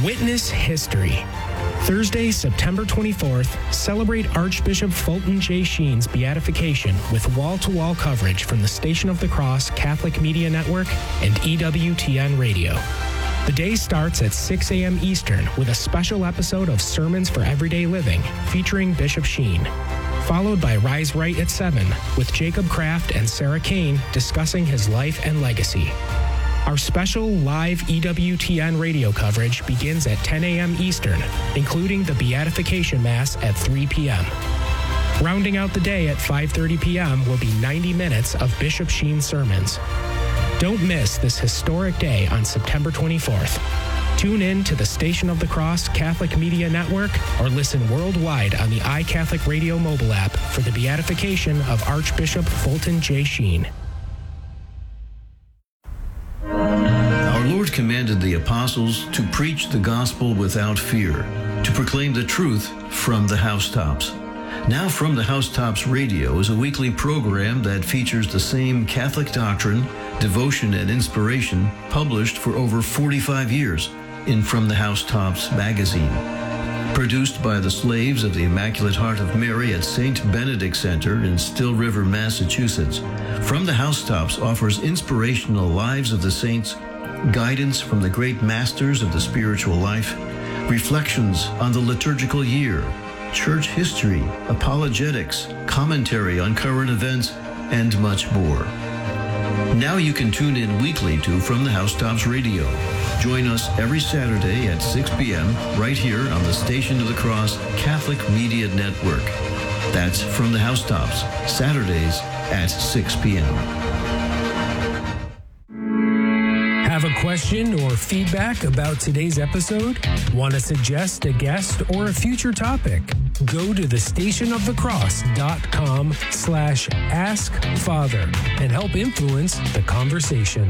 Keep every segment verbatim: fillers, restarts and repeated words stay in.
Witness history. Thursday, September twenty-fourth, celebrate Archbishop Fulton J. Sheen's beatification with wall-to-wall coverage from the Station of the Cross Catholic Media Network and E W T N Radio. The day starts at six a.m. Eastern with a special episode of Sermons for Everyday Living featuring Bishop Sheen, followed by Rise Right at seven with Jacob Kraft and Sarah Kane discussing his life and legacy. Our special live E W T N radio coverage begins at ten a.m. Eastern, including the Beatification Mass at three p.m. Rounding out the day at five thirty p.m. will be ninety minutes of Bishop Sheen sermons. Don't miss this historic day on September twenty-fourth. Tune in to the Station of the Cross Catholic Media Network or listen worldwide on the iCatholic Radio mobile app for the beatification of Archbishop Fulton J. Sheen. Our Lord commanded the apostles to preach the gospel without fear, to proclaim the truth from the housetops. Now From the Housetops Radio is a weekly program that features the same Catholic doctrine, devotion, and inspiration published for over forty-five years in From the Housetops magazine. Produced by the slaves of the Immaculate Heart of Mary at Saint Benedict Center in Still River, Massachusetts, From the Housetops offers inspirational lives of the saints, guidance from the great masters of the spiritual life, reflections on the liturgical year, church history, apologetics, commentary on current events, and much more. Now you can tune in weekly to From the Housetops Radio. Join us every Saturday at six p.m. right here on the Station of the Cross Catholic Media Network. That's From the Housetops, Saturdays at six p.m. Have a question or feedback about today's episode? Want to suggest a guest or a future topic? Go to the stationofthecross.com slash ask father and help influence the conversation.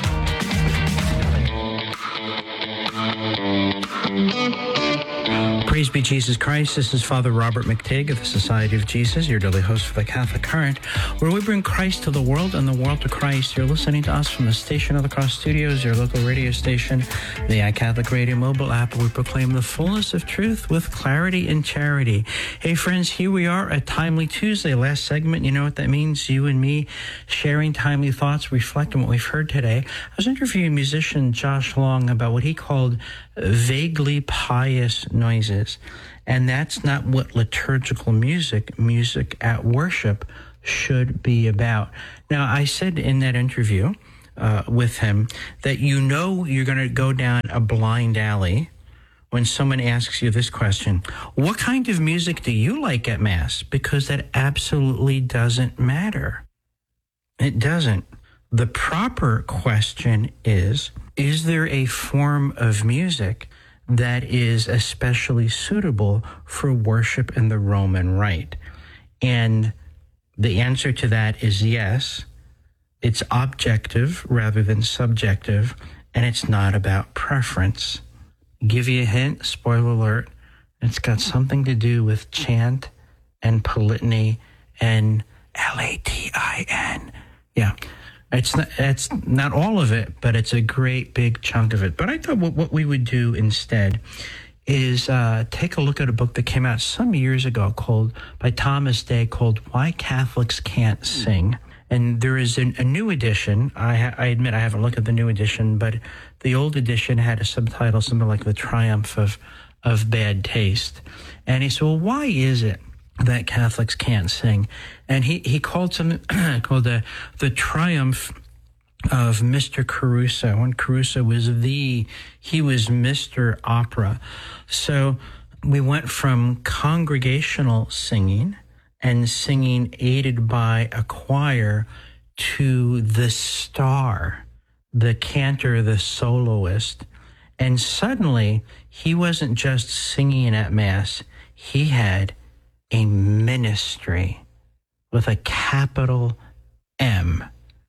Praise be Jesus Christ. This is Father Robert McTigg of the Society of Jesus, your daily host for the Catholic Current, where we bring Christ to the world and the world to Christ. You're listening to us from the Station of the Cross Studios, your local radio station, the iCatholic Radio mobile app, where we proclaim the fullness of truth with clarity and charity. Hey friends, here we are at Timely Tuesday, last segment. You know what that means? You and me sharing timely thoughts, reflecting what we've heard today. I was interviewing musician Josh Long about what he called vaguely pious noises. And that's not what liturgical music, music at worship, should be about. Now, I said in that interview uh, with him that you know you're going to go down a blind alley when someone asks you this question: what kind of music do you like at Mass? Because that absolutely doesn't matter. It doesn't. The proper question is, is there a form of music that is especially suitable for worship in the Roman Rite? And the answer to that is yes. It's objective rather than subjective, and it's not about preference. Give you a hint, spoiler alert, it's got something to do with chant and polytony and L A T I N. Yeah. It's not, it's not all of it, but it's a great big chunk of it. But I thought what, what we would do instead is uh, take a look at a book that came out some years ago called by Thomas Day called Why Catholics Can't Sing. And there is an, a new edition. I, ha- I admit I haven't looked at the new edition, but the old edition had a subtitle, something like The Triumph of, of Bad Taste. And he said, well, why is it that Catholics can't sing? And he, he called something called the, the Triumph of Mister Caruso. And Caruso was the, he was Mister Opera. So we went from congregational singing and singing aided by a choir to the star, the cantor, the soloist. And suddenly he wasn't just singing at Mass, he had a ministry with a capital M.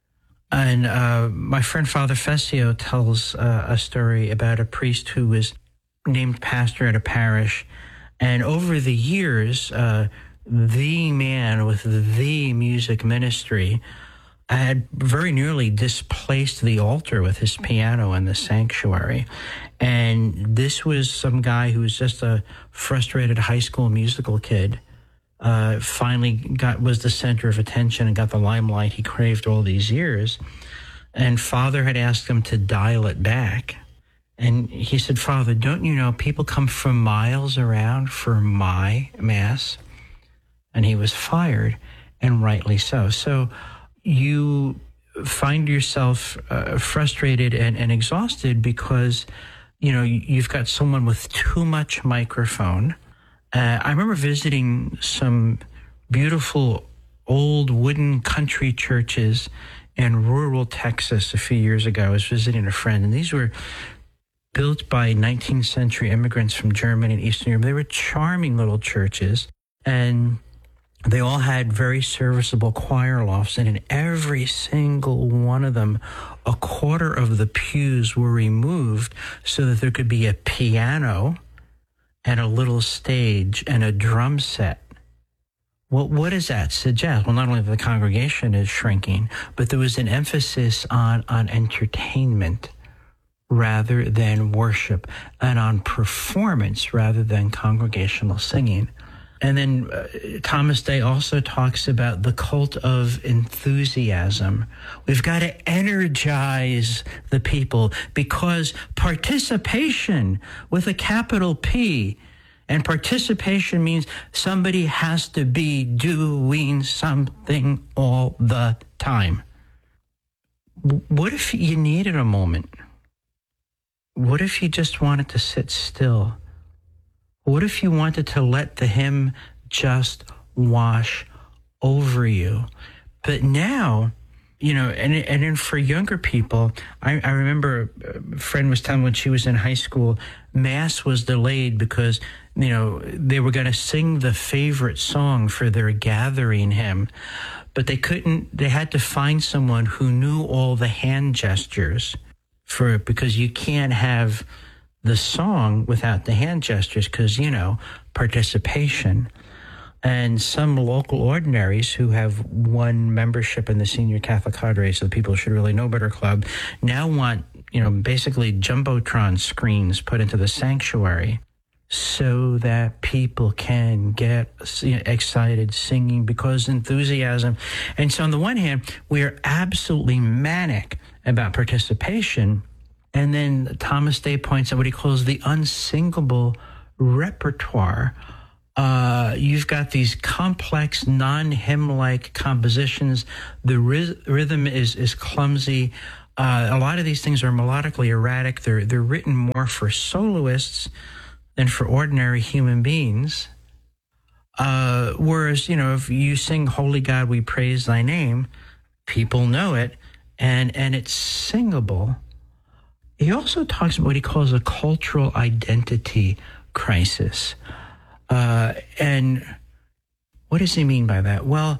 And uh, my friend Father Fessio tells uh, a story about a priest who was named pastor at a parish. And over the years, uh, the man with the music ministry had very nearly displaced the altar with his piano in the sanctuary. And this was some guy who was just a frustrated high school musical kid, uh, finally got was the center of attention and got the limelight he craved all these years. And Father had asked him to dial it back. And he said, Father, don't you know people come from miles around for my Mass? And he was fired, and rightly so. So you find yourself uh, frustrated and, and exhausted because, you know, you've got someone with too much microphone. Uh, I remember visiting some beautiful old wooden country churches in rural Texas a few years ago. I was visiting a friend, and these were built by nineteenth century immigrants from Germany and Eastern Europe. They were charming little churches, and they all had very serviceable choir lofts, and in every single one of them, a quarter of the pews were removed so that there could be a piano and a little stage and a drum set. Well, what does that suggest? Well, not only that the congregation is shrinking, but there was an emphasis on, on entertainment rather than worship, and on performance rather than congregational singing. And then uh, Thomas Day also talks about the cult of enthusiasm. We've got to energize the people because participation with a capital P, and participation means somebody has to be doing something all the time. What if you needed a moment? What if you just wanted to sit still? What if you wanted to let the hymn just wash over you? But now, you know, and and then for younger people, I, I remember a friend was telling me when she was in high school, Mass was delayed because, you know, they were going to sing the favorite song for their gathering hymn, but they couldn't, they had to find someone who knew all the hand gestures for it, because you can't have the song without the hand gestures because, you know, participation. And some local ordinaries who have won membership in the Senior Catholic Cadre, so the People Should Really Know Better Club, now want, you know, basically Jumbotron screens put into the sanctuary so that people can get excited singing because enthusiasm. And so on the one hand, we are absolutely manic about participation. And then Thomas Day points out what he calls the unsingable repertoire. Uh, you've got these complex, non-hymn-like compositions. The ry- rhythm is is clumsy. Uh, a lot of these things are melodically erratic. They're they're written more for soloists than for ordinary human beings. Uh, whereas, you know, if you sing "Holy God, we praise Thy name," people know it, and and it's singable. He also talks about what he calls a cultural identity crisis. Uh, and what does he mean by that? Well,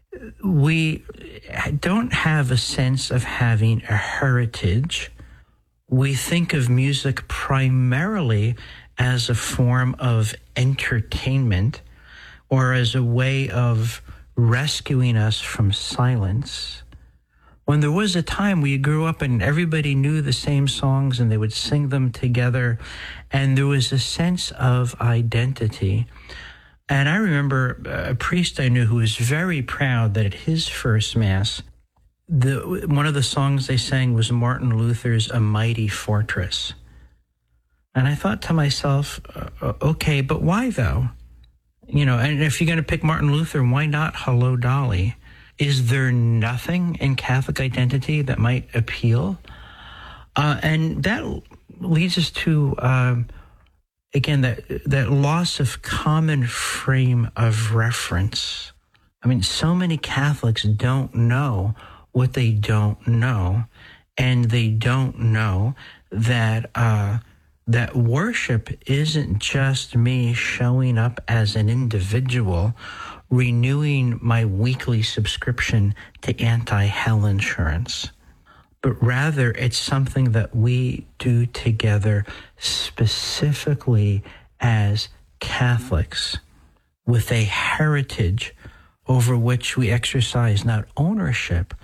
we don't have a sense of having a heritage. We think of music primarily as a form of entertainment or as a way of rescuing us from silence. When there was a time we grew up and everybody knew the same songs and they would sing them together, and there was a sense of identity. And I remember a priest I knew who was very proud that at his first Mass, the one of the songs they sang was Martin Luther's "A Mighty Fortress." And I thought to myself, uh, okay, but why though? You know, and if you're going to pick Martin Luther, why not Hello, Dolly? Is there nothing in Catholic identity that might appeal? Uh, and that leads us to, uh, again, that that loss of common frame of reference. I mean, so many Catholics don't know what they don't know, and they don't know that uh, that worship isn't just me showing up as an individual, renewing my weekly subscription to anti-hell insurance, but rather it's something that we do together specifically as Catholics with a heritage over which we exercise not ownership,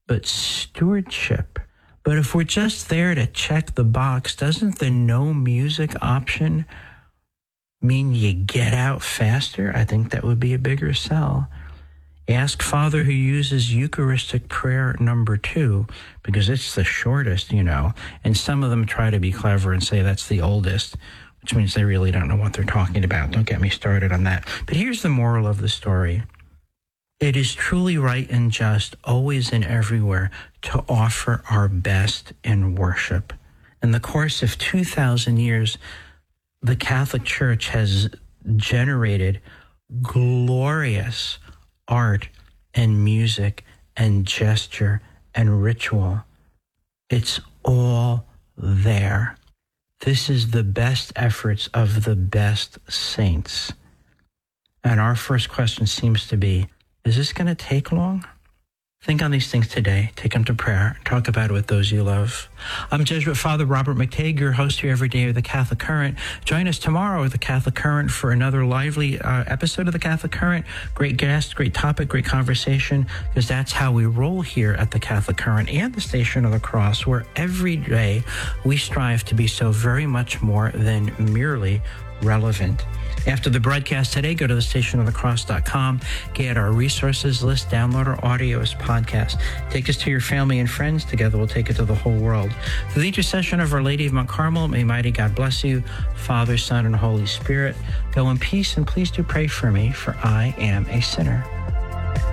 but stewardship. But if we're just there to check the box, doesn't the no music option mean you get out faster? I think that would be a bigger sell. Ask Father who uses Eucharistic prayer number two, because it's the shortest, you know, and some of them try to be clever and say that's the oldest, which means they really don't know what they're talking about. Don't get me started on that. But here's the moral of the story. It is truly right and just, always and everywhere, to offer our best in worship. In the course of two thousand years, the Catholic Church has generated glorious art and music and gesture and ritual. It's all there. This is the best efforts of the best saints. And our first question seems to be, is this going to take long? Think on these things today. Take them to prayer. Talk about it with those you love. I'm Jesuit Father Robert McTague, your host here every day of the Catholic Current. Join us tomorrow with the Catholic Current for another lively uh, episode of the Catholic Current. Great guest, great topic, great conversation, because that's how we roll here at the Catholic Current and the Station of the Cross, where every day we strive to be so very much more than merely relevant. After the broadcast today, go to the station of the cross dot com, get our resources list, download our audio as podcast. Take us to your family and friends. Together we'll take it to the whole world. Through the intercession of Our Lady of Mount Carmel, may mighty God bless you, Father, Son, and Holy Spirit. Go in peace, and please do pray for me, for I am a sinner.